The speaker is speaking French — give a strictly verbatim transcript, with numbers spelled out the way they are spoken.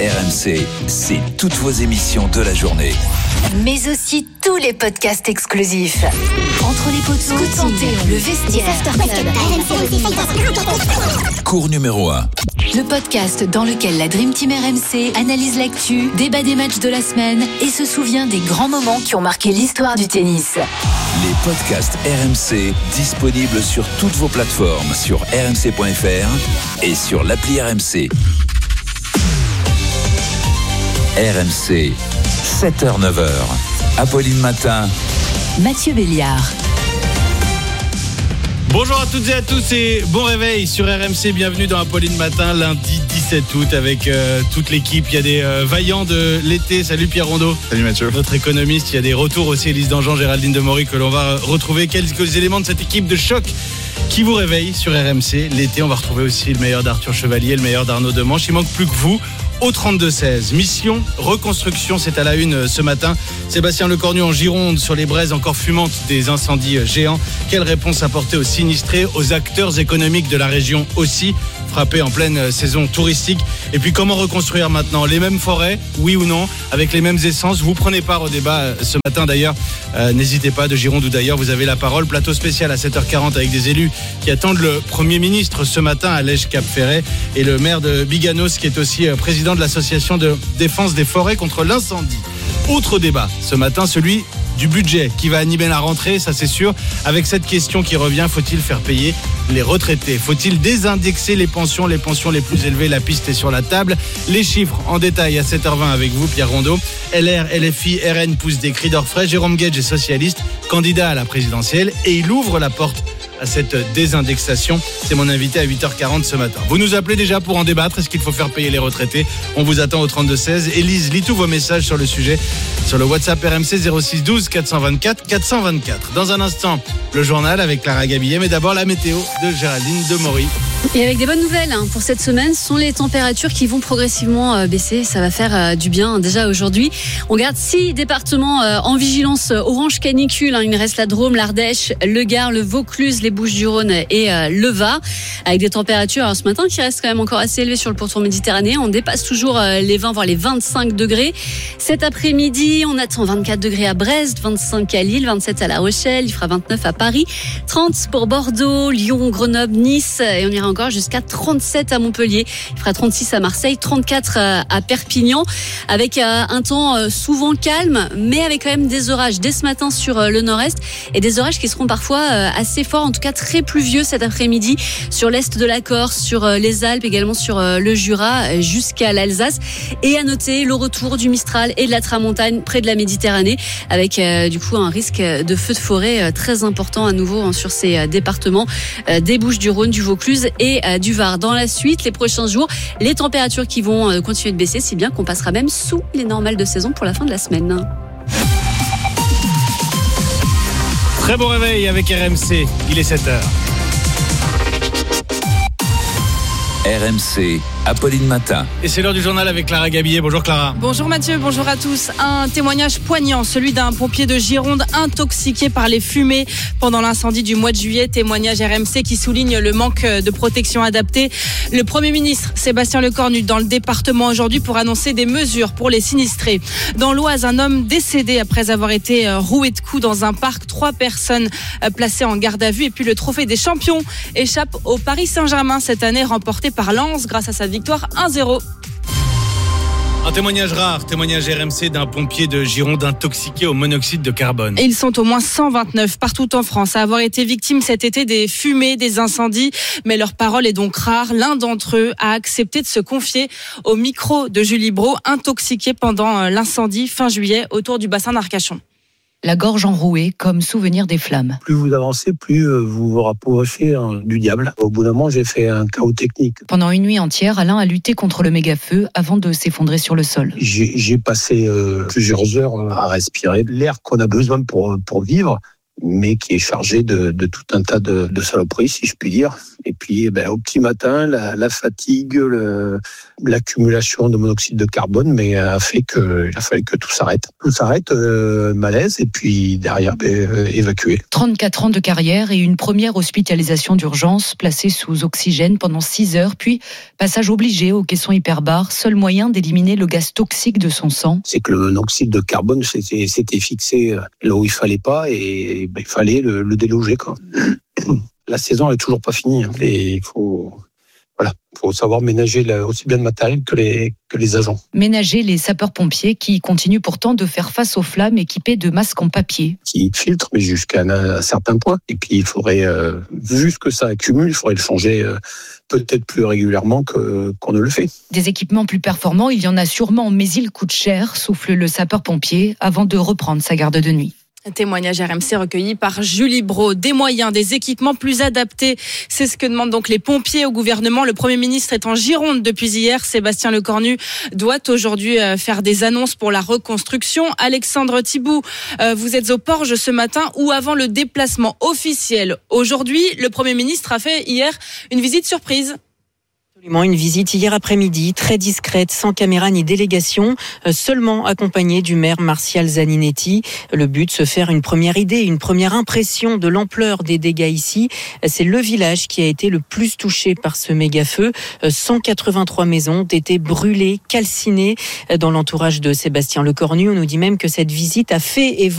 R M C, c'est toutes vos émissions de la journée. Mais aussi tous les podcasts exclusifs. Entre les poteaux, Panthéon, le vestiaire. Cours numéro un. Le podcast dans lequel la Dream Team R M C analyse l'actu, débat des matchs de la semaine et se souvient des grands moments qui ont marqué l'histoire du tennis. Les podcasts R M C disponibles sur toutes vos plateformes, sur r m c point f r et sur l'appli R M C. R M C, sept heures neuf heures. Apolline Matin. Mathieu Béliard. Bonjour à toutes et à tous et bon réveil sur R M C. Bienvenue dans Apolline Matin, lundi dix-sept août avec euh, toute l'équipe. Il y a des euh, vaillants de l'été. Salut Pierre Rondeau. Salut Mathieu. Notre économiste. Il y a des retours aussi, Élise Dangean, Géraldine Demory, que l'on va retrouver. Quelques éléments de cette équipe de choc qui vous réveille sur R M C. L'été, on va retrouver aussi le meilleur d'Arthur Chevalier, le meilleur d'Arnaud Demanche. Il manque plus que vous. Au trente-deux seize, mission reconstruction, c'est à la une ce matin. Sébastien Lecornu en Gironde, sur les braises encore fumantes des incendies géants. Quelle réponse apporter aux sinistrés, aux acteurs économiques de la région aussi, frappés en pleine saison touristique? Et puis comment reconstruire maintenant? Les mêmes forêts, oui ou non, avec les mêmes essences? Vous prenez part au débat ce matin d'ailleurs. Euh, n'hésitez pas, de Gironde ou d'ailleurs, vous avez la parole. Plateau spécial à sept heures quarante avec des élus qui attendent le Premier ministre ce matin à Lège-Cap-Ferret et le maire de Biganos qui est aussi président de l'association de défense des forêts contre l'incendie. Autre débat ce matin, celui du budget qui va animer la rentrée, ça c'est sûr, avec cette question qui revient: faut-il faire payer les retraités? Faut-il désindexer les pensions, les pensions les plus élevées? La piste est sur la table. Les chiffres en détail à sept heures vingt avec vous, Pierre Rondeau. L R, L F I, R N poussent des cris d'orfraie. Jérôme Guedj est socialiste, candidat à la présidentielle, et il ouvre la porte à cette désindexation. C'est mon invité à huit heures quarante ce matin. Vous nous appelez déjà pour en débattre. Est-ce qu'il faut faire payer les retraités? On vous attend au trente-deux seize. Élise lit tous vos messages sur le sujet sur le WhatsApp R M C zéro six douze quatre cent vingt-quatre quatre cent vingt-quatre. Dans un instant, le journal avec Clara Gabillet, mais d'abord la météo de Géraldine Demory. Et avec des bonnes nouvelles hein, pour cette semaine, ce sont les températures qui vont progressivement euh, baisser. Ça va faire euh, du bien hein, déjà aujourd'hui. On garde six départements euh, en vigilance euh, orange canicule. Hein. Il reste la Drôme, l'Ardèche, le Gard, le Vaucluse, les Bouches-du-Rhône et euh, le Var. Avec des températures alors, ce matin qui restent quand même encore assez élevées sur le pourtour méditerranéen. On dépasse toujours euh, les vingt voire les vingt-cinq degrés. Cet après-midi, on attend vingt-quatre degrés à Brest, vingt-cinq à Lille, vingt-sept à La Rochelle. Il fera vingt-neuf à Paris, trente pour Bordeaux, Lyon, Grenoble, Nice. Et on ira encore jusqu'à trente-sept à Montpellier. Il fera trente-six à Marseille, trente-quatre à Perpignan, avec un temps souvent calme, mais avec quand même des orages dès ce matin sur le nord-est et des orages qui seront parfois assez forts, en tout cas très pluvieux cet après-midi sur l'est de la Corse, sur les Alpes, également sur le Jura jusqu'à l'Alsace. Et à noter le retour du Mistral et de la Tramontane près de la Méditerranée, avec du coup un risque de feu de forêt très important à nouveau sur ces départements des Bouches-du-Rhône, du Vaucluse et du Var. Dans la suite, les prochains jours, les températures qui vont continuer de baisser, si bien qu'on passera même sous les normales de saison pour la fin de la semaine. Très bon réveil avec R M C, il est sept heures. R M C, Apolline Matin. Et c'est l'heure du journal avec Clara Gabillet. Bonjour Clara. Bonjour Mathieu, bonjour à tous. Un témoignage poignant, celui d'un pompier de Gironde intoxiqué par les fumées pendant l'incendie du mois de juillet. Témoignage R M C qui souligne le manque de protection adaptée. Le Premier ministre Sébastien Lecornu dans le département aujourd'hui pour annoncer des mesures pour les sinistrés. Dans l'Oise, un homme décédé après avoir été roué de coups dans un parc. Trois personnes placées en garde à vue. Et puis le trophée des champions échappe au Paris Saint-Germain cette année, remporté par Lens grâce à sa victoire un zéro. Un témoignage rare, témoignage R M C d'un pompier de Gironde intoxiqué au monoxyde de carbone. Et ils sont au moins cent vingt-neuf partout en France à avoir été victimes cet été des fumées, des incendies. Mais leur parole est donc rare. L'un d'entre eux a accepté de se confier au micro de Julie Brault, intoxiqué pendant l'incendie fin juillet autour du bassin d'Arcachon. La gorge enrouée comme souvenir des flammes. Plus vous avancez, plus vous vous rapprochez hein, du diable. Au bout d'un moment, j'ai fait un chaos technique. Pendant une nuit entière, Alain a lutté contre le méga-feu avant de s'effondrer sur le sol. J'ai, j'ai passé euh, plusieurs heures à respirer l'air qu'on a besoin pour, pour vivre. mais qui est chargé de, de tout un tas de, de saloperies, si je puis dire. Et puis, ben, au petit matin, la, la fatigue, le, l'accumulation de monoxyde de carbone, mais a fait que il a fallu que tout s'arrête. Tout s'arrête, euh, malaise, et puis derrière, ben, euh, évacué. trente-quatre ans de carrière et une première hospitalisation d'urgence, placée sous oxygène pendant six heures, puis passage obligé au caisson hyperbare, seul moyen d'éliminer le gaz toxique de son sang. C'est que le monoxyde de carbone s'était, s'était fixé là où il fallait pas, et ben, il fallait le, le déloger, quoi. La saison n'est toujours pas finie, hein, et il faut, voilà, faut savoir ménager la, aussi bien le matériel que les, que les agents. Ménager les sapeurs-pompiers qui continuent pourtant de faire face aux flammes équipés de masques en papier. Qui filtrent, mais jusqu'à un, un certain point. Et puis il faudrait, euh, vu ce que ça accumule, il faudrait le changer euh, peut-être plus régulièrement que, qu'on ne le fait. Des équipements plus performants, il y en a sûrement, mais il coûte cher, souffle le sapeur-pompier avant de reprendre sa garde de nuit. Un témoignage R M C recueilli par Julie Brault. Des moyens, des équipements plus adaptés. C'est ce que demandent donc les pompiers au gouvernement. Le Premier ministre est en Gironde depuis hier. Sébastien Lecornu doit aujourd'hui faire des annonces pour la reconstruction. Alexandre Thibault, vous êtes au Porge ce matin ou avant le déplacement officiel. Aujourd'hui, le Premier ministre a fait hier une visite surprise. Une visite hier après-midi, très discrète, sans caméra ni délégation, seulement accompagnée du maire Martial Zaninetti. Le but, se faire une première idée, une première impression de l'ampleur des dégâts ici. C'est le village qui a été le plus touché par ce méga-feu. cent quatre-vingt-trois maisons ont été brûlées, calcinées dans l'entourage de Sébastien Lecornu. On nous dit même que cette visite a fait évoluer